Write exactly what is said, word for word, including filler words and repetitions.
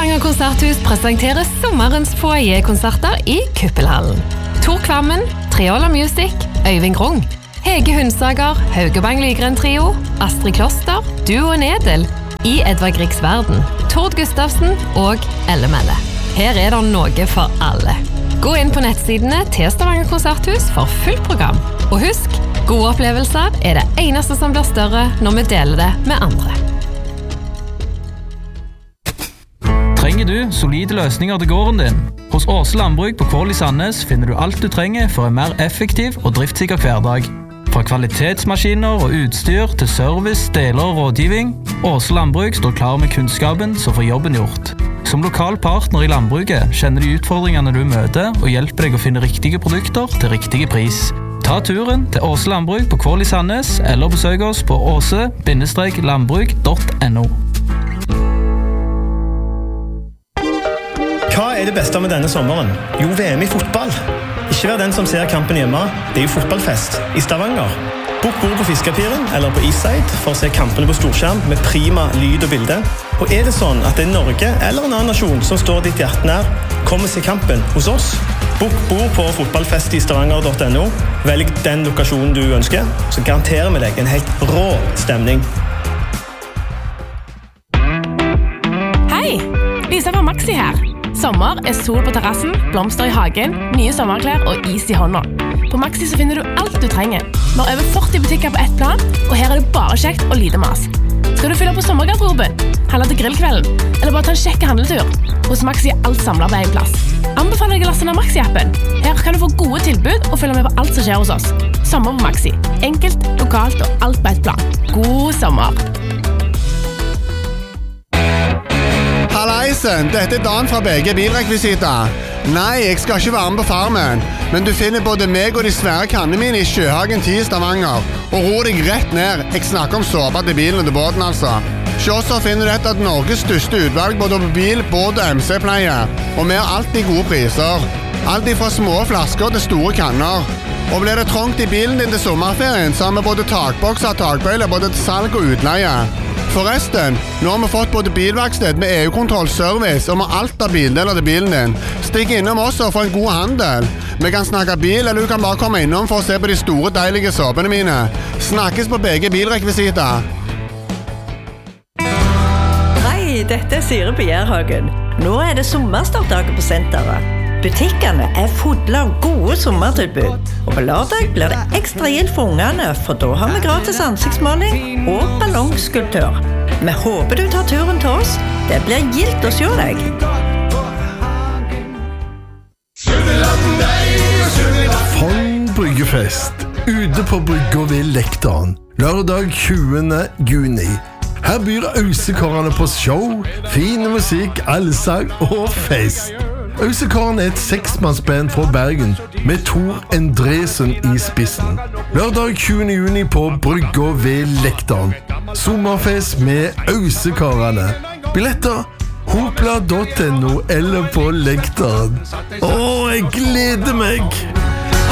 Stavanger Konserthus presenterer sommerens foyer-konserter i Kuppelhallen. Tor Kvammen, Triola Music, Øyvind Grung, Hege Hundsager, Haugebang Lygren Trio, Astrid Kloster, Duo Nedel, I Edvard Griegs Verden, Tord Gustavsen og Elle Melle. Her er det noe for alle. Gå inn på nettsidene til Stavanger Konserthus for fullt program. Og husk, gode opplevelser er det eneste som blir større når vi deler det med andre. Trenger du solide løsninger til gården din? Hos Åse Landbruk på Kål i Sandnes finner du alt du trenger for en mer effektiv og driftssikker hverdag. Fra kvalitetsmaskiner og utstyr til service, deler og rådgivning, Åse Landbruk står klar med kunnskapen som får jobben gjort. Som lokal partner i landbruket kjenner de utfordringene du møter og hjelper deg å finne riktige produkter til riktige pris. Ta turen til Åse Landbruk på Kål i Sandnes eller besøk oss på åse landbruk punktum no. Hva er det beste med denne sommeren? Jo, V M i fotball. Ikke vær den som ser kampen hjemme. Det er jo fotballfest i Stavanger. Bok bord på Fiskepiren eller på Eastside for å se kampene på storskjerm med prima lyd og bilde. Og er det sånn at det er Norge eller en annen nasjon som står ditt hjerte nær, kom og se kampen hos oss. Bok bord på fotballfest i stavanger punktum no. Velg den lokasjonen du ønsker, så garanterer vi deg en helt rå stemning. Hei! Lisa fra Maxi her. Sommer er sol på terrassen, blomster i hagen, nye sommerklær og is i hånda. På Maxi så finner du alt du trenger. Vi har over førti butikker på ett plan, og her er det bare kjekt og lite mas. Skal du fylle på sommergarderoben, handle til grillkvelden, eller bare ta en kjekk handletur? Hos Maxi er alt samlet på en plass. Anbefaler deg å laste ned Maxi-appen. Her kan du få gode tilbud og følge med på alt som skjer hos oss. Sommer på Maxi. Enkelt, lokalt og alt på ett plan. God sommer! Hallaisen, dette er Dan fra B G Bilrekvisita. Nei, jeg skal ikke være med på farmen, men du finner både meg og de svære kannene mine i Sjøhagen ti i Stavanger. Og ro deg rett ned, jeg snakker om såpa til bilen og til båten altså. Hos oss finner du et av Norges største utvalg både på bil, båt og M C-pleie. Og vi har alltid gode priser. Alt fra små flasker til store kanner. Og blir det trångt i bilen din til sommerferien, så har vi både takbokser og takbøyler både til salg og utleie. Forresten, nå har vi fått både bilverksted med E U-kontroll, service og med alt av bildeler til bilen din. Stikk innom oss og få en god handel. Vi kan snakke bil, eller du kan bare komme innom for å se på de store, deilige såpene mine. Snakkes på B G Bilrekvisita. Hei, dette er Sire Bjerhagen. Nå er det sommerstartdager på senteret. Butikkene er fulle av gode sommertilbud. Og på lørdag blir det ekstra gild for ungene, for da har vi gratis ansiktsmaling og ballongskulptør. Vi håper du tar turen til oss. Det blir gildt å se deg. Fogn Bryggefest, ute på brygga ved Lektorn, lørdag tjuende juni. Her byr Ausekårene på show, fin musikk, allsang og fest. Ausekåren er et seksmannsband fra Bergen med Tor Endresen i spissen. Lørdag tjuende juni på brygga ved Lektorn. Sommerfest med Ausekårene. Billetter hopla punktum no eller på Lektorn. Åh, jeg gleder meg!